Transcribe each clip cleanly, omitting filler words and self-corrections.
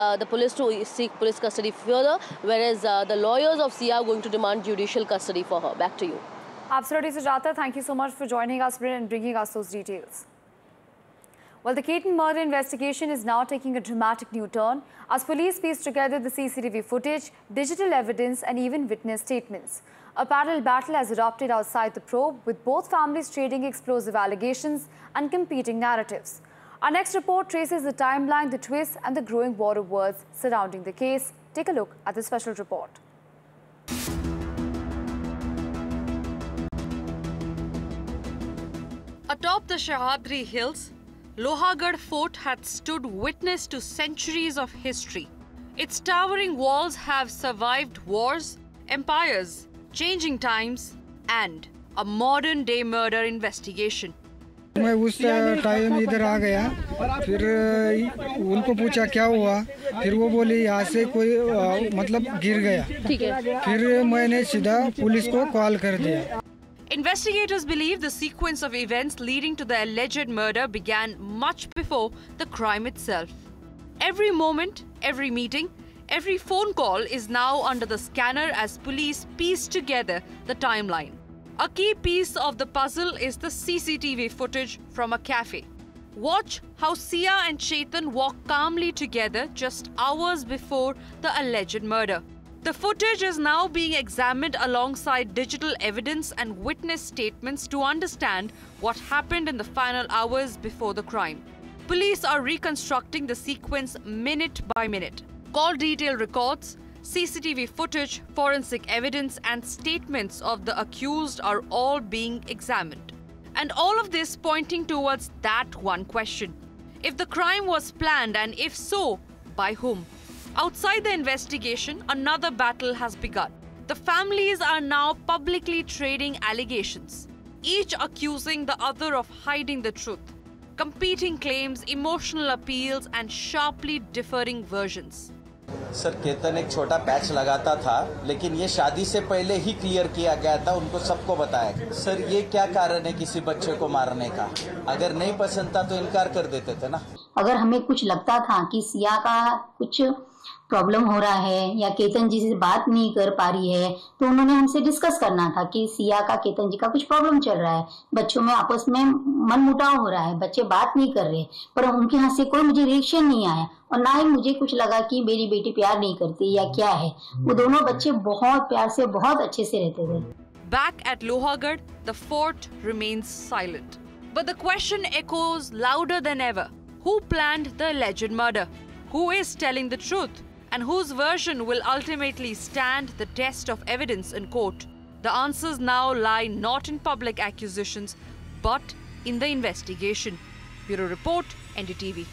The police to seek police custody further, whereas the lawyers of Sia are going to demand judicial custody for her. Back to you. Absolutely, Sujata. Thank you so much for joining us and bringing us those details. Well, the Keaton murder investigation is now taking a dramatic new turn as police piece together the CCTV footage, digital evidence and even witness statements. A parallel battle has erupted outside the probe, with both families trading explosive allegations and competing narratives. Our next report traces the timeline, the twists and the growing war of words surrounding the case. Take a look at the special report. Atop the Sahyadri Hills, Lohagarh Fort had stood witness to centuries of history. Its towering walls have survived wars, empires, changing times, and a modern-day murder investigation. मैं उस time इधर आ गया, फिर उनको पूछा क्या हुआ, फिर वो बोली यहाँ से कोई मतलब गिर गया, फिर मैंने सीधा पुलिस को कॉल कर दिया. Investigators believe the sequence of events leading to the alleged murder began much before the crime itself. Every moment, every meeting, every phone call is now under the scanner as police piece together the timeline. A key piece of the puzzle is the CCTV footage from a cafe. Watch how Sia and Chetan walk calmly together just hours before the alleged murder. The footage is now being examined alongside digital evidence and witness statements to understand what happened in the final hours before the crime. Police are reconstructing the sequence minute by minute. Call detail records, CCTV footage, forensic evidence and statements of the accused are all being examined. And all of this pointing towards that one question. If the crime was planned, and if so, by whom? Outside the investigation, another battle has begun. The families are now publicly trading allegations, each accusing the other of hiding the truth. Competing claims, emotional appeals and sharply differing versions. Sir Ketan एक छोटा patch लगाता था, लेकिन ये शादी से पहले ही clear किया गया था, उनको सबको बताया. सर ये क्या कारण है किसी बच्चे को मारने का? अगर नहीं पसंद था तो इनकार कर देते थे ना. अगर हमें कुछ लगता था कि सिया का कुछ प्रॉब्लम हो रहा है या केतन जी से बात नहीं कर पा रही है, तो उन्होंने हमसे डिस्कस करना था कि सिया का केतन जी का कुछ प्रॉब्लम चल रहा है, बच्चों में आपस में मनमुटाव हो रहा है, बच्चे बात नहीं कर रहे. पर उनके यहाँ से कोई मुझे रिएक्शन नहीं आया और ना ही मुझे कुछ लगा कि मेरी बेटी प्यार नहीं करती या क्या है. वो दोनों बच्चे बहुत प्यार से बहुत अच्छे से रहते थे. Back at Lohagarh, the fort remains silent. But the question echoes louder than ever. Who planned the alleged murder? Who is telling the truth? And whose version will ultimately stand the test of evidence in court? The answers now lie not in public accusations, but in the investigation. Bureau Report, NDTV.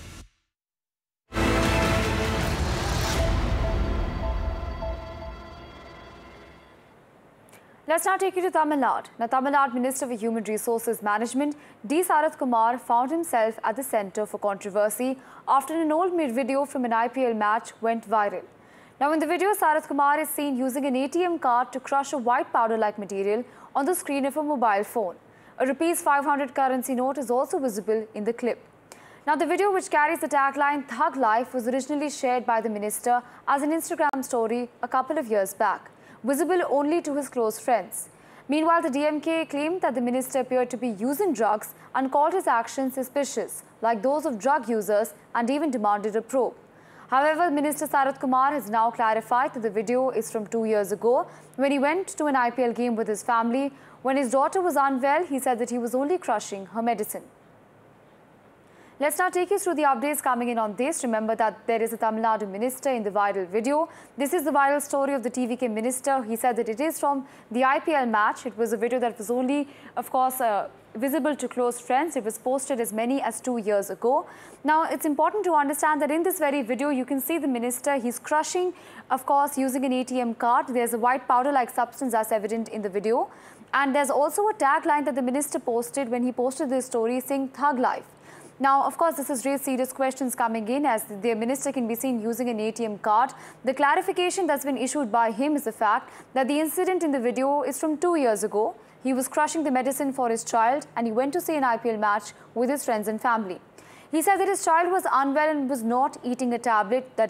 Let's now take you to Tamil Nadu. Now, Tamil Nadu Minister for Human Resources Management, D. Sarath Kumar, found himself at the centre for controversy after an old video from an IPL match went viral. Now, in the video, Sarath Kumar is seen using an ATM card to crush a white powder-like material on the screen of a mobile phone. A Rs 500 currency note is also visible in the clip. Now, the video, which carries the tagline "Thug Life," was originally shared by the minister as an Instagram story a couple of years back, visible only to his close friends. Meanwhile, the DMK claimed that the minister appeared to be using drugs and called his actions suspicious, like those of drug users, and even demanded a probe. However, Minister Sarath Kumar has now clarified that the video is from 2 years ago, when he went to an IPL game with his family. When his daughter was unwell, he said that he was only crushing her medicine. Let's now take you through the updates coming in on this. Remember that there is a Tamil Nadu minister in the viral video. This is the viral story of the TVK minister. He said that it is from the IPL match. It was a video that was only, of course, visible to close friends. It was posted as many as 2 years ago. Now, it's important to understand that in this very video, you can see the minister. He's crushing, of course, using an ATM card. There's a white powder-like substance as evident in the video. And there's also a tagline that the minister posted when he posted this story saying "Thug Life." Now, of course, this has raised serious questions coming in as the minister can be seen using an ATM card. The clarification that's been issued by him is the fact that the incident in the video is from 2 years ago. He was crushing the medicine for his child and he went to see an IPL match with his friends and family. He said that his child was unwell and was not eating a tablet that